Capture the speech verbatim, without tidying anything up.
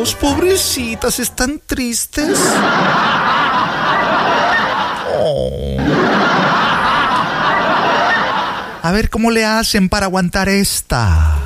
Los pobrecitas están tristes. Oh. A ver cómo le hacen para aguantar esta.